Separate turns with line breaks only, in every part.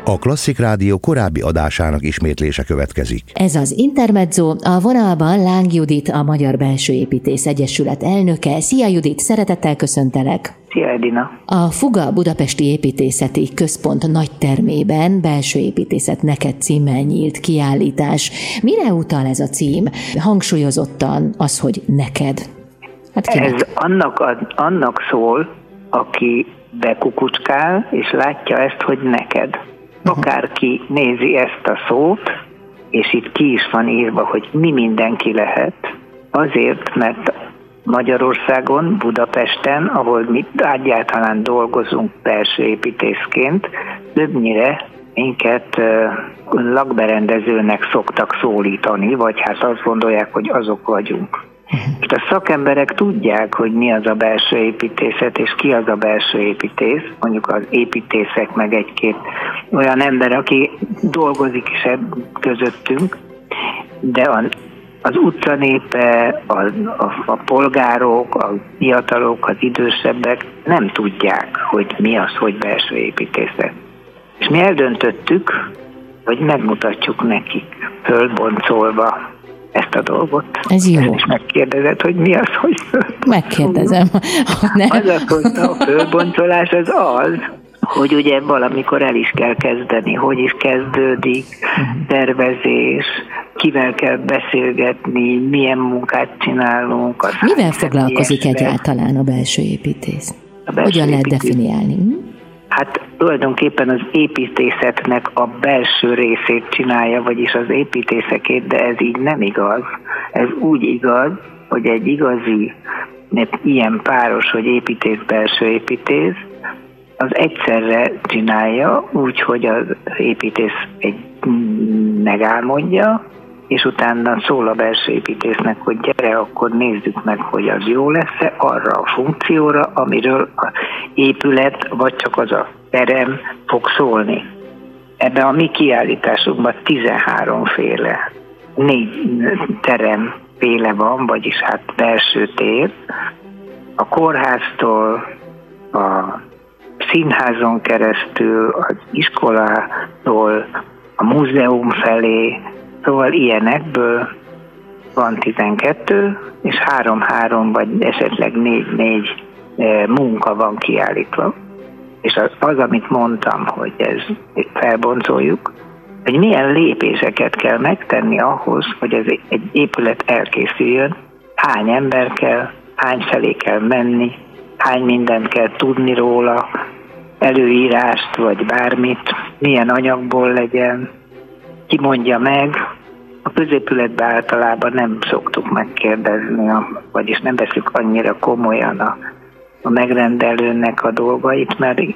A Klasszik Rádió korábbi adásának ismétlése következik.
Ez az Intermezzo, a vonalban Láng Judit, a Magyar Belsőépítész Egyesület elnöke. Szia Judit, szeretettel köszöntelek!
Szia Edina!
A Fuga Budapesti Építészeti Központ nagy termében Belsőépítészet neked címmel nyílt kiállítás. Mire utal ez a cím? Hangsúlyozottan az, hogy neked. Hát
ez annak szól, aki bekukucskál, és látja ezt, hogy neked. Akárki nézi ezt a szót, és itt ki is van írva, hogy mi mindenki lehet, azért, mert Magyarországon, Budapesten, ahol mi egyáltalán dolgozunk belsőépítészként, többnyire minket lakberendezőnek szoktak szólítani, vagy hát azt gondolják, hogy azok vagyunk. És a szakemberek tudják, hogy mi az a belső építészet, és ki az a belső építész, mondjuk az építészek, meg egy-két olyan ember, aki dolgozik is közöttünk, de az utcanépe, a polgárok, a fiatalok, az idősebbek nem tudják, hogy mi az, hogy belső építészet. És mi eldöntöttük, hogy megmutatjuk nekik, fölboncolva ezt a dolgot.
Ez jó.
És megkérdezed, hogy mi az, hogy
megkérdezem.
Az, hogy a fölboncolás az, hogy ugye valamikor el is kell kezdeni, hogy is kezdődik, tervezés, kivel kell beszélgetni, milyen munkát csinálunk.
Mivel foglalkozik egyáltalán a belső építész? Hogyan lehet definiálni?
Hát tulajdonképpen az építészetnek a belső részét csinálja, vagyis az építészekét, de ez így nem igaz. Ez úgy igaz, hogy egy igazi, ilyen páros, hogy építész, belső építész, az egyszerre csinálja, úgyhogy az építész megálmodja, és utána szól a belső építésznek, hogy gyere, akkor nézzük meg, hogy az jó lesz-e arra a funkcióra, amiről az épület, vagy csak az a terem fog szólni. Ebben a mi kiállításunkban 13 féle, 4 teremféle van, vagyis hát belső tér. A kórháztól, a színházon keresztül, az iskolától, a múzeum felé, szóval ilyenekből van 12, és 3-3 vagy esetleg 4 munka van kiállítva. És az, amit mondtam, hogy ez felboncoljuk, hogy milyen lépéseket kell megtenni ahhoz, hogy ez egy épület elkészüljön, hány ember kell, hány felé kell menni, hány mindent kell tudni róla, előírást vagy bármit, milyen anyagból legyen, ki mondja meg. A középületben általában nem szoktuk megkérdezni, vagyis nem veszük annyira komolyan a megrendelőnek a dolgait,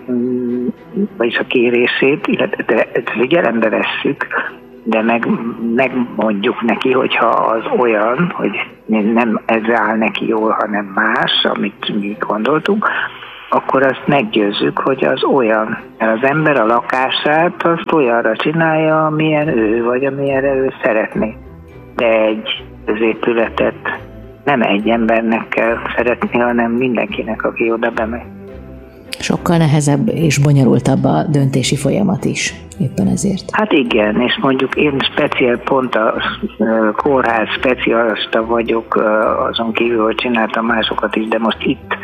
vagyis a kérését, illetve figyelembe vesszük, de megmondjuk neki, hogyha az olyan, hogy nem ez áll neki jól, hanem más, amit mi gondoltunk, akkor azt meggyőzzük, hogy az olyan. Mert az ember a lakását azt olyanra csinálja, amilyen ő, vagy amilyenre ő szeretné. De egy középületet nem egy embernek kell szeretni, hanem mindenkinek, aki oda bemegy.
Sokkal nehezebb és bonyolultabb a döntési folyamat is, éppen ezért. Hát
igen, és mondjuk én pont a kórház specialista vagyok, azon kívül, hogy csináltam másokat is, de most itt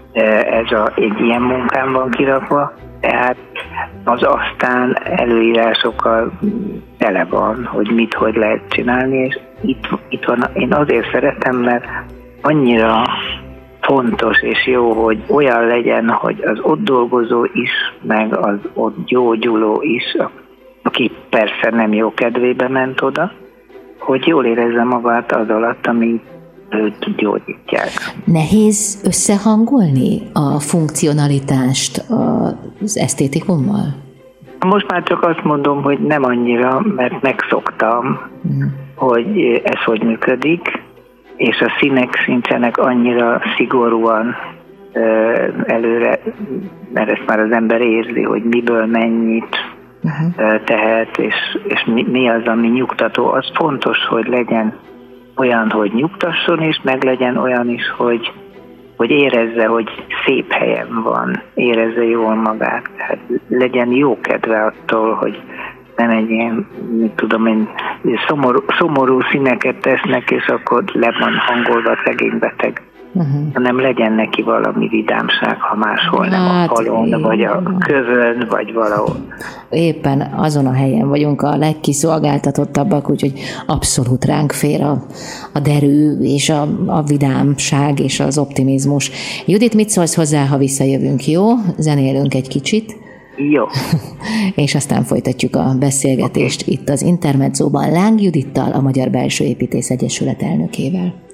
egy ilyen munkám van kirakva, tehát az aztán előírásokkal tele van, hogy mit, hogy lehet csinálni, és itt van, én azért szeretem, mert annyira fontos és jó, hogy olyan legyen, hogy az ott dolgozó is, meg az ott gyógyuló is, aki persze nem jó kedvébe ment oda, hogy jól érezze magát az alatt, ami őt gyógyítják.
Nehéz összehangolni a funkcionalitást az esztétikummal?
Most már csak azt mondom, hogy nem annyira, mert megszoktam, hogy ez hogy működik, és a színek sincsenek annyira szigorúan előre, mert ezt már az ember érzi, hogy miből mennyit tehet, és mi az, ami nyugtató. Az fontos, hogy legyen olyan, hogy nyugtasson, és meg legyen olyan is, hogy hogy érezze, hogy szép helyen van, érezze jól magát, tehát legyen jó kedve attól, hogy nem egy ilyen, mit tudom én, szomorú színeket tesznek, és akkor le van hangolva a szegény beteg. Hanem legyen neki valami vidámság, ha máshol nem a falon, vagy a kövön, vagy valahol.
Éppen azon a helyen vagyunk a legkiszolgáltatottabbak, úgyhogy abszolút ránk fér a derű, és a vidámság, és az optimizmus. Judit, mit szólsz hozzá, ha visszajövünk, jó? Zenélünk egy kicsit.
Jó.
És aztán folytatjuk a beszélgetést itt az Intermedzóban Láng Judittal, a Magyar Belsőépítész Egyesület elnökével.